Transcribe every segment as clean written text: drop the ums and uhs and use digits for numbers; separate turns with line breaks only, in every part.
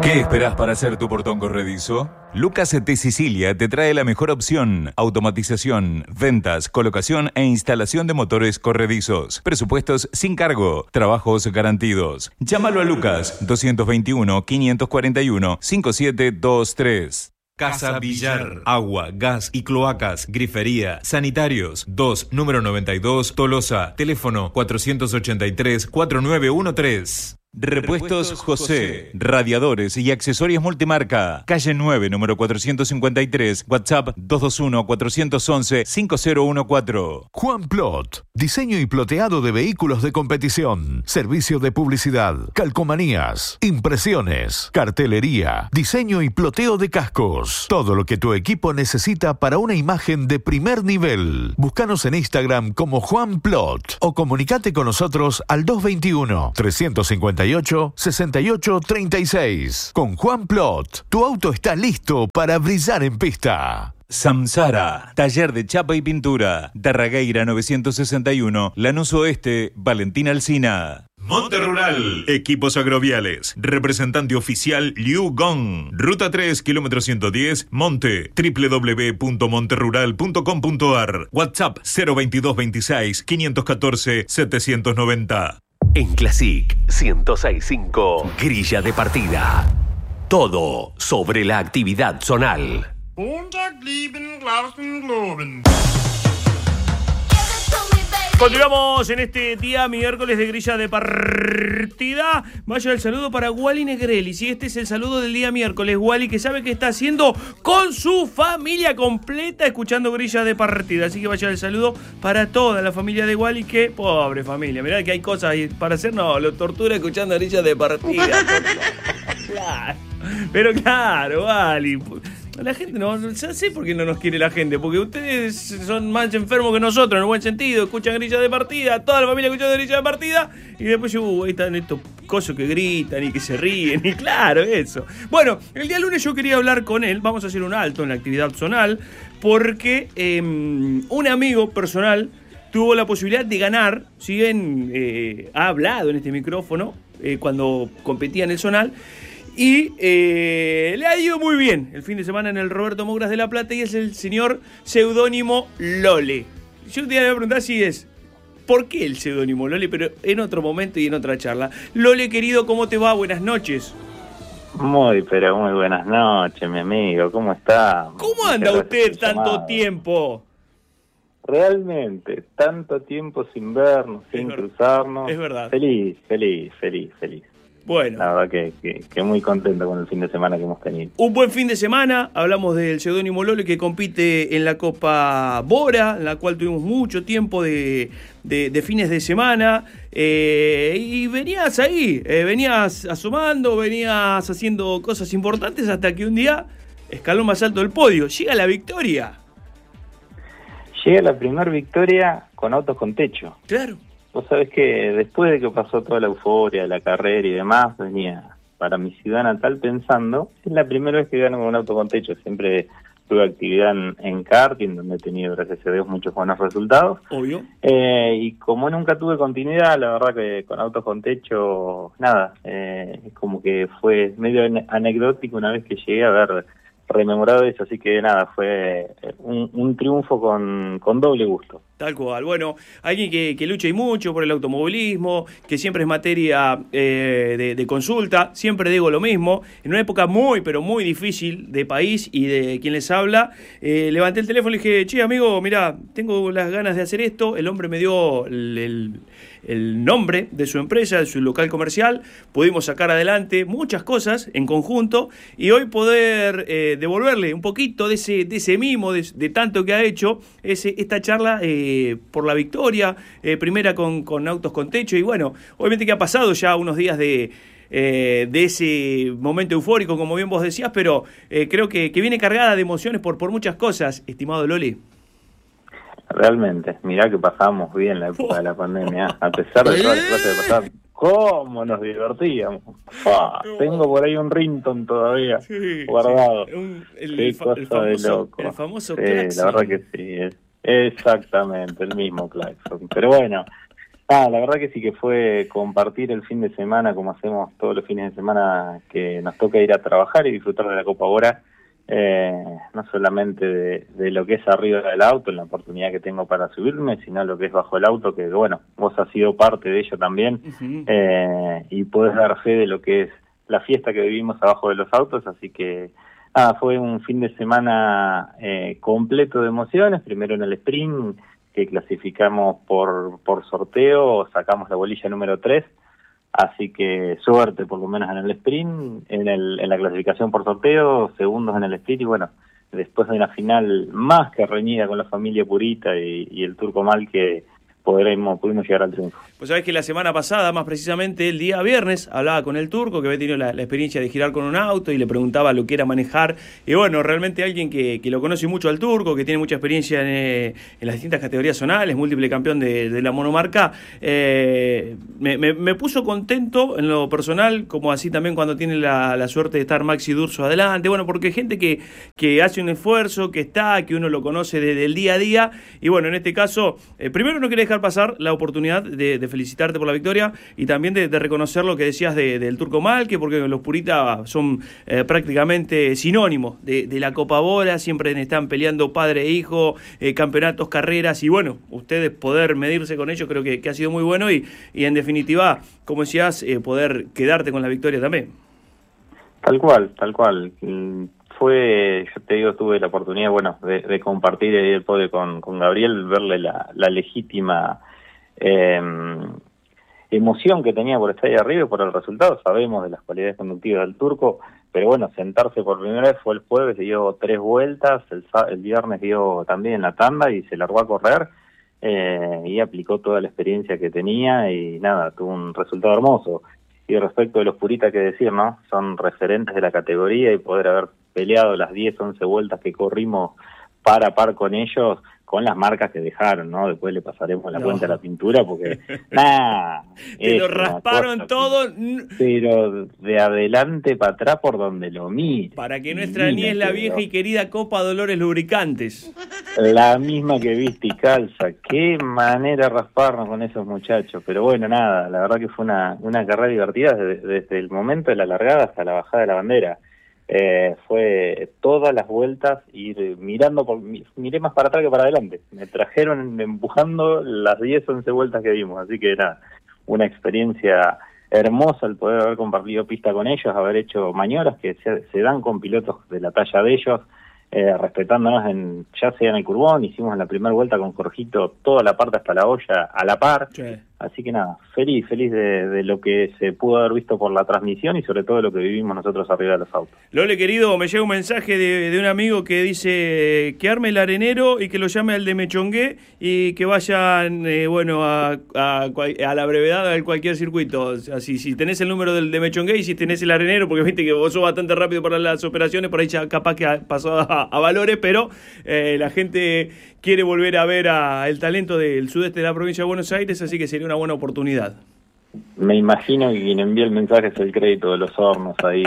¿Qué esperás para hacer tu portón corredizo? Lucas de Sicilia te trae la mejor opción: automatización, ventas, colocación e instalación de motores corredizos. Presupuestos sin cargo, trabajos garantidos. Llámalo a Lucas 221-541-5723. Casa Villar. Agua, gas y cloacas, grifería, sanitarios. 2, número 92, Tolosa. Teléfono 483-4913. Repuestos José, radiadores y accesorios multimarca. Calle 9, número 453, WhatsApp 221-411-5014.
Juan Plot, diseño y ploteado de vehículos de competición, servicio de publicidad, calcomanías, impresiones, cartelería, diseño y ploteo de cascos. Todo lo que tu equipo necesita para una imagen de primer nivel. Búscanos en Instagram como Juan Plot o comunicate con nosotros al 221-358-6836. Con Juan Plot, tu auto está listo para brillar en pista.
Samsara, taller de chapa y pintura. Darragueira 961, Lanús Oeste, Valentín Alsina. Monte Rural, equipos agroviales. Representante oficial Liu Gong. Ruta 3, kilómetro 110, Monte. www.monterrural.com.ar. WhatsApp 02226 514 790.
En Classic 106.5, Grilla de Partida. Todo sobre la actividad zonal.
Continuamos en este día miércoles de Grilla de Partida. Vaya el saludo para Wally Negrelli. Si este es el saludo del día miércoles, Wally, que sabe que está haciendo con su familia completa escuchando Grilla de Partida. Así que vaya el saludo para toda la familia de Wally, que pobre familia. Mirá que hay cosas para hacer, no, lo tortura escuchando Grilla de Partida. Claro. Pero claro, Wally. La gente no sé por qué no nos quiere la gente, porque ustedes son más enfermos que nosotros en el buen sentido, escuchan Grilla de Partida, toda la familia escuchando Grilla de Partida, y después ahí están estos cosos que gritan y que se ríen, y claro, eso. Bueno, el día lunes yo quería hablar con él, vamos a hacer un alto en la actividad zonal, porque un amigo personal tuvo la posibilidad de ganar, si bien ha hablado en este micrófono cuando competía en el zonal, y le ha ido muy bien el fin de semana en el Roberto Mogras de La Plata, y es el señor seudónimo Lole. Yo te voy a preguntar si es, ¿por qué el seudónimo Lole? Pero en otro momento y en otra charla. Lole, querido, ¿cómo te va? Buenas noches.
Muy buenas noches, mi amigo. ¿Cómo está?
¿Cómo anda usted tanto tiempo?
Realmente, tanto tiempo sin vernos, sin cruzarnos.
Es verdad.
Feliz.
Bueno.
La verdad que muy contento con el fin de semana que hemos tenido.
Un buen fin de semana. Hablamos del seudónimo Lole, que compite en la Copa Bora, en la cual tuvimos mucho tiempo de fines de semana. Y venías ahí, venías asomando, venías haciendo cosas importantes hasta que un día, escalón más alto del podio, llega la victoria.
Llega la primera victoria con autos con techo.
Claro.
Vos sabés que después de que pasó toda la euforia de la carrera y demás, venía para mi ciudad natal pensando, es la primera vez que gano con un auto con techo. Siempre tuve actividad en karting, donde he tenido, gracias a Dios, muchos buenos resultados.
Obvio.
Y como nunca tuve continuidad, la verdad que con autos con techo, nada, es como que fue medio anecdótico una vez que llegué a ver rememorado eso, así que nada, fue un triunfo con doble gusto.
Tal cual. Bueno, alguien que lucha y mucho por el automovilismo, que siempre es materia de consulta, siempre digo lo mismo, en una época muy, pero muy difícil de país y de quien les habla, levanté el teléfono y le dije, che, amigo, mirá, tengo las ganas de hacer esto. El hombre me dio el nombre de su empresa, de su local comercial, pudimos sacar adelante muchas cosas en conjunto, y hoy poder devolverle un poquito de ese mimo, de tanto que ha hecho, esta charla por la victoria, primera con autos con techo. Y bueno, obviamente que ha pasado ya unos días de ese momento eufórico, como bien vos decías, pero creo que viene cargada de emociones por muchas cosas, estimado Loli.
Realmente, mirá que pasamos bien la época de la pandemia, a pesar de todas las clases de pasar, cómo nos divertíamos. Tengo por ahí un ringtone todavía guardado. Qué cosa de loco.
El famoso
sí,
claxon.
La verdad que sí, es exactamente el mismo claxon. Pero bueno, La verdad que sí, que fue compartir el fin de semana, como hacemos todos los fines de semana que nos toca ir a trabajar y disfrutar de la Copa Bora, no solamente de lo que es arriba del auto, en la oportunidad que tengo para subirme, sino lo que es bajo el auto, que bueno, vos has sido parte de ello también, y podés dar fe de lo que es la fiesta que vivimos abajo de los autos, así que fue un fin de semana completo de emociones. Primero en el sprint, que clasificamos por sorteo, sacamos la bolilla número 3, así que suerte por lo menos en el sprint, en la clasificación por sorteo, segundos en el sprint, y bueno, después de una final más que reñida con la familia Purita y el Turco Mal, que pudimos llegar al triunfo.
Pues sabés que la semana pasada, más precisamente el día viernes, hablaba con el Turco, que había tenido la experiencia de girar con un auto, y le preguntaba lo que era manejar. Y bueno, realmente alguien que lo conoce mucho al Turco, que tiene mucha experiencia en las distintas categorías zonales, múltiple campeón de la monomarca, me puso contento en lo personal, como así también cuando tiene la suerte de estar Maxi Durso adelante. Bueno, porque gente que hace un esfuerzo, que uno lo conoce desde el día a día. Y bueno, en este caso, primero no quería dejar pasar la oportunidad de felicitarte por la victoria, y también de reconocer lo que decías del Turco Mal, que porque los Puritas son prácticamente sinónimos de la Copa Bora, siempre están peleando padre e hijo, campeonatos, carreras, y bueno, ustedes poder medirse con ellos creo que ha sido muy bueno, y en definitiva, como decías, poder quedarte con la victoria también.
Tal cual. Yo te digo, tuve la oportunidad, bueno, de compartir ahí el podio con Gabriel, verle la legítima emoción que tenía por estar ahí arriba y por el resultado. Sabemos de las cualidades conductivas del Turco, pero bueno, sentarse por primera vez fue el jueves, dio 3 vueltas, el viernes dio también la tanda y se largó a correr, y aplicó toda la experiencia que tenía, y nada, tuvo un resultado hermoso. Y respecto de los Puritas, que decir, ¿no? Son referentes de la categoría, y poder haber peleado las 10, 11 vueltas que corrimos par a par con ellos, con las marcas que dejaron, ¿no? Después le pasaremos la cuenta a la pintura, porque
te lo rasparon todo,
pero de adelante para atrás por donde lo mires.
Para que no extrañes la vieja y querida Copa Dolores Lubricantes.
La misma que viste y calza. Qué manera de rasparnos con esos muchachos. Pero bueno, nada, la verdad que fue una carrera divertida desde el momento de la largada hasta la bajada de la bandera. Fue todas las vueltas ir mirando, miré más para atrás que para adelante. Me trajeron empujando las 10, 11 vueltas que dimos. Así que era una experiencia hermosa el poder haber compartido pista con ellos, haber hecho maniobras que se dan con pilotos de la talla de ellos, respetándonos ya sea en el curbón. Hicimos en la primera vuelta con Jorgito toda la parte hasta la olla a la par. Sí. Así que nada, feliz de lo que se pudo haber visto por la transmisión, y sobre todo lo que vivimos nosotros arriba de los autos.
Lole, querido, me llega un mensaje de un amigo que dice que arme el arenero y que lo llame al de Mechongué, y que vayan a la brevedad a cualquier circuito. O sea, si tenés el número del de Mechongué y si tenés el arenero, porque viste que vos sos bastante rápido para las operaciones, por ahí ya capaz que pasó a valores, pero la gente quiere volver a ver el talento del sudeste de la provincia de Buenos Aires, así que sería una buena oportunidad.
Me imagino que quien envía el mensaje es el crédito de los hornos ahí,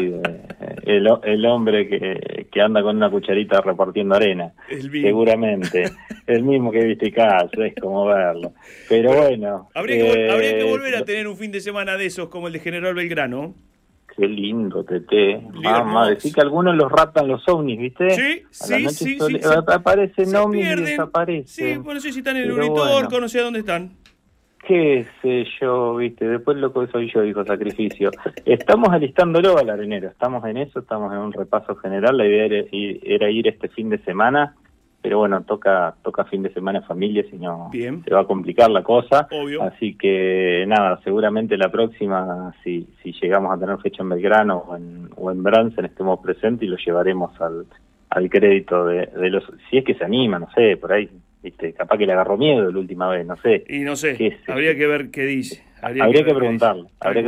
el hombre que anda con una cucharita repartiendo arena, seguramente, el mismo que viste caso, es como verlo, pero bueno.
Habría que volver a tener un fin de semana de esos como el de General Belgrano.
Qué lindo, Tete. Mamá, decir que algunos los raptan los ovnis, ¿viste?
Sí.
Aparecen ovnis y desaparecen.
Sí, por eso si están en el Uritorco, no sé dónde están.
Qué sé yo, ¿viste? Después loco soy yo, dijo Sacrificio. Estamos alistándolo al arenero, estamos en eso, estamos en un repaso general. La idea era ir este fin de semana, pero bueno, toca fin de semana familia, si no se va a complicar la cosa.
Obvio.
Así que nada, seguramente la próxima, si llegamos a tener fecha en Belgrano o en Bransen, estemos presentes y lo llevaremos al crédito de los... Si es que se anima, no sé, por ahí, ¿viste? Capaz que le agarró miedo la última vez, no sé.
Y no sé, habría que ver qué dice.
Habría que preguntarle.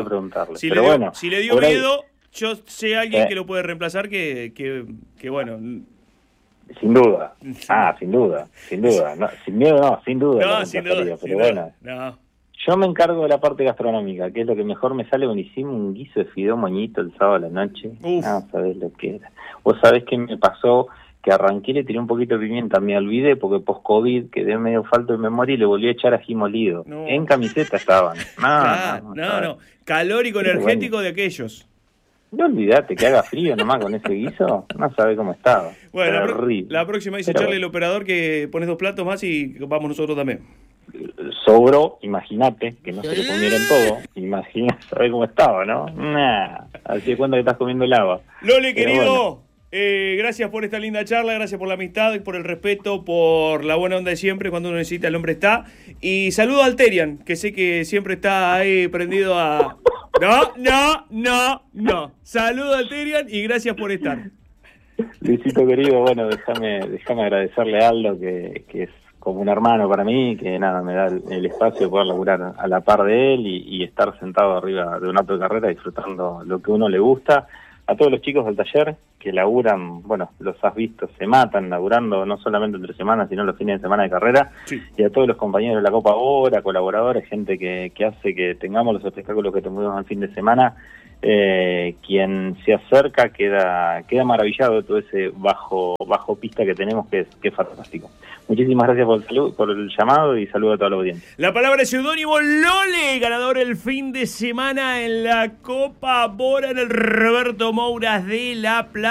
Si le dio miedo, yo sé a alguien que lo puede reemplazar, que bueno...
Sin duda, sin duda. No, sin miedo no, sin duda.
No, sin duda,
pero bueno.
No.
Yo me encargo de la parte gastronómica, que es lo que mejor me sale. Cuando hicimos un guiso de fideo moñito el sábado a la noche. No, sabés lo que era. Vos sabés que me pasó que arranqué, le tiré un poquito de pimienta, me olvidé porque post-COVID quedé medio falto de memoria y le volví a echar ají molido.
No.
En camiseta estaban.
No. Calórico, energético de aquellos.
No olvidate que haga frío nomás con ese guiso, no sabe cómo estaba.
Bueno,
horrible.
la próxima dice
Pero
Charlie, el operador, que pones 2 platos más y vamos nosotros también.
Sobró, imagínate, que no se lo comieron todo. Imagina, sabe cómo estaba, ¿no? Así de cuenta que estás comiendo lava.
Lole,
Pero
querido, gracias por esta linda charla, gracias por la amistad, por el respeto, por la buena onda de siempre. Cuando uno necesita, el hombre está. Y saludo a Alterian, que sé que siempre está ahí prendido a... No. Saludo a Alterian y gracias por estar.
Luisito querido, bueno, déjame agradecerle a Aldo, que es como un hermano para mí, que nada, me da el espacio de poder laburar a la par de él y estar sentado arriba de un auto de carrera disfrutando lo que uno le gusta. A todos los chicos del taller que laburan, bueno, los has visto, se matan laburando no solamente entre semanas, sino los fines de semana de carrera. Sí. Y a todos los compañeros de la Copa Ahora, colaboradores, gente que hace que tengamos los espectáculos que tuvimos el fin de semana. Quien se acerca queda maravillado de todo ese bajo pista que tenemos, que es fantástico. Muchísimas gracias por el llamado y saludo a toda la audiencia.
La palabra es seudónimo Lole, ganador el fin de semana en la Copa Bora en el Roberto Mouras de La Plata.